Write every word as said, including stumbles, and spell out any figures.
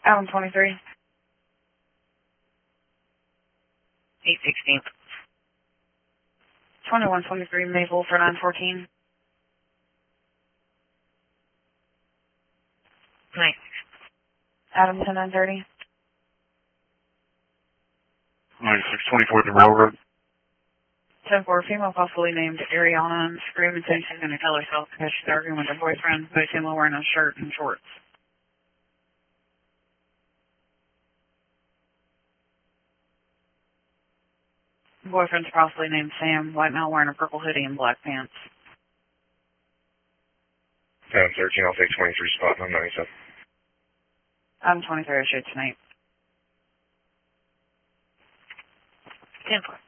Adam twenty-three. eight sixteen. twenty-one twenty-three Maple for nine fourteen. Nice. Adam ten nine thirty. ninety-six twenty-four the railroad. ten four, female possibly named Ariana, screaming saying she's going to kill herself because she's arguing with her boyfriend, but she's wearing a shirt and shorts. Boyfriend's possibly named Sam, white male wearing a purple hoodie and black pants. ten thirteen, I'll take twenty-three spot, I'm ninety-seven. I'm twenty-three, I shoot tonight. ten four.